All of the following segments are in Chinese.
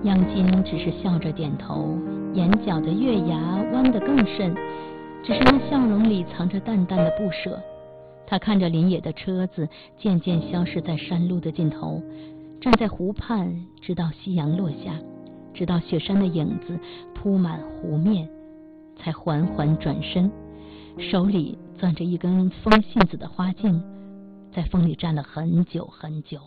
央金只是笑着点头，眼角的月牙弯得更甚，只是那笑容里藏着淡淡的不舍。他看着林野的车子渐渐消失在山路的尽头，站在湖畔，直到夕阳落下，直到雪山的影子铺满湖面，才缓缓转身，手里攥着一根风信子的花茎，在风里站了很久很久。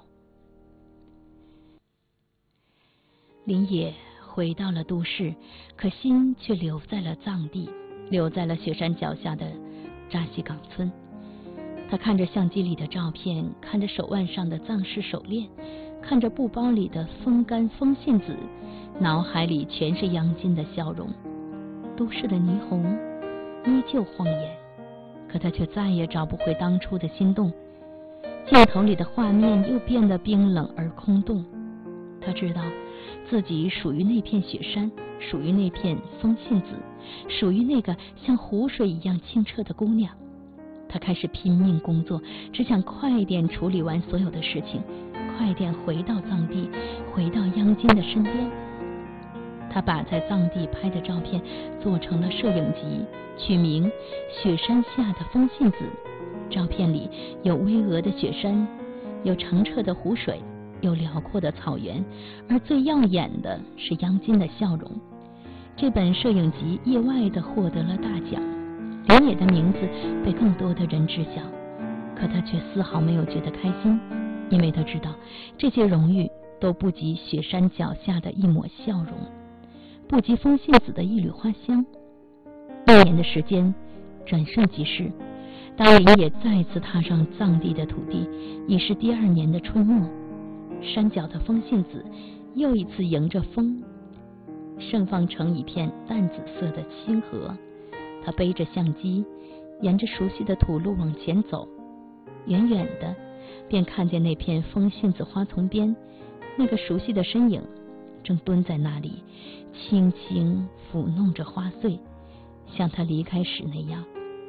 林野回到了都市，可心却留在了藏地，留在了雪山脚下的扎西岗村。他看着相机里的照片，看着手腕上的藏式手链，看着布包里的风干风信子，脑海里全是央金的笑容。都市的霓虹依旧晃眼，可他却再也找不回当初的心动。镜头里的画面又变得冰冷而空洞。他知道自己属于那片雪山，属于那片风信子，属于那个像湖水一样清澈的姑娘。他开始拼命工作，只想快点处理完所有的事情，快点回到藏地，回到央金的身边。他把在藏地拍的照片做成了摄影集，取名《雪山下的风信子》。照片里有巍峨的雪山，有澄澈的湖水，有辽阔的草原，而最耀眼的是央金的笑容。这本摄影集意外地获得了大奖，林野的名字被更多的人知晓，可他却丝毫没有觉得开心，因为他知道这些荣誉都不及雪山脚下的一抹笑容，不及风信子的一缕花香。1年的时间转瞬即逝，当林野再次踏上藏地的土地，已是第2年的春末。山脚的风信子又一次迎着风盛放成一片淡紫色的清河。他背着相机，沿着熟悉的土路往前走，远远的便看见那片风信子花丛边，那个熟悉的身影正蹲在那里，轻轻抚弄着花穗，像他离开时那样。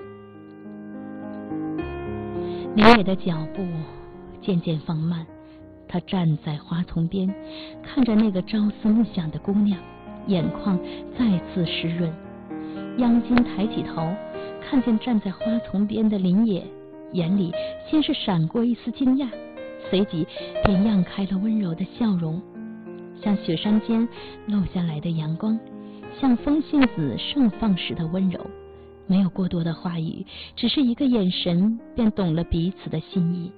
林野的脚步渐渐放慢，他站在花丛边，看着那个朝思暮想的姑娘，眼眶再次湿润。央金抬起头，看见站在花丛边的林野，眼里先是闪过一丝惊讶，随即便漾开了温柔的笑容，像雪山间漏下来的阳光，像风信子盛放时的温柔。没有过多的话语，只是一个眼神便懂了彼此的心意。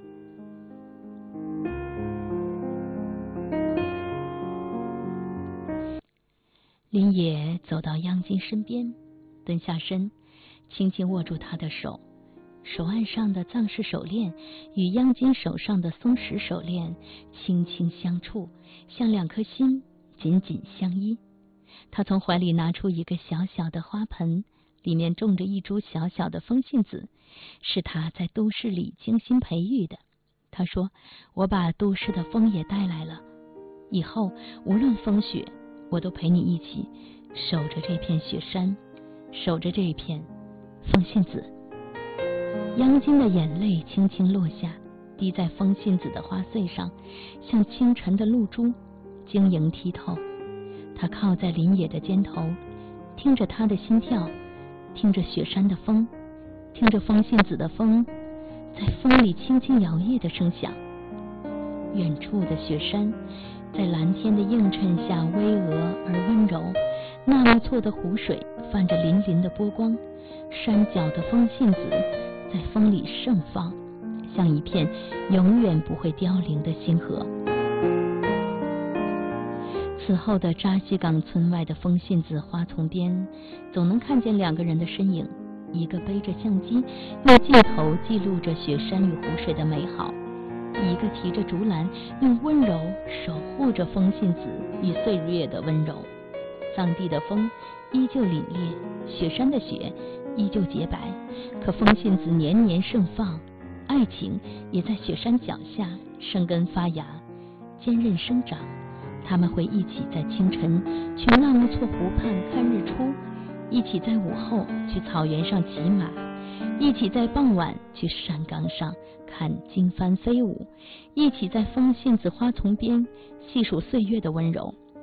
林野走到央金身边，蹲下身，轻轻握住他的手，手腕上的藏式手链与央金手上的松石手链轻轻相触，像2颗心紧紧相依。他从怀里拿出一个小小的花盆，里面种着一株小小的风信子，是他在都市里精心培育的。他说，我把都市的风也带来了，以后无论风雪，我都陪你一起守着这片雪山，守着这一片风信子。央金的眼泪轻轻落下，滴在风信子的花穗上，像清晨的露珠，晶莹剔透。他靠在林野的肩头，听着他的心跳，听着雪山的风，听着风信子的风在风里轻轻摇曳的声响。远处的雪山在蓝天的映衬下巍峨而温柔，纳木错的湖水泛着粼粼的波光，山脚的风信子在风里盛放，像一片永远不会凋零的星河。此后的扎西岗村外的风信子花丛边，总能看见2个人的身影，一个背着相机，用镜头记录着雪山与湖水的美好，一个提着竹篮，用温柔守护着风信子与岁月的温柔。藏地的风依旧凛冽，雪山的雪依旧洁白，可风信子年年盛放，爱情也在雪山脚下生根发芽，坚韧生长。他们会一起在清晨去纳木错湖畔看日出，一起在午后去草原上骑马，一起在傍晚去山岗上看经幡飞舞，一起在风信子花丛边细数岁月的温柔。